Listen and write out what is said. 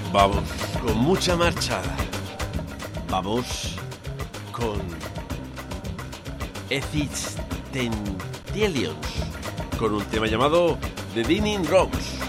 Vamos con mucha marcha. Vamos con Existentialions, con un tema llamado The Dining Rooms.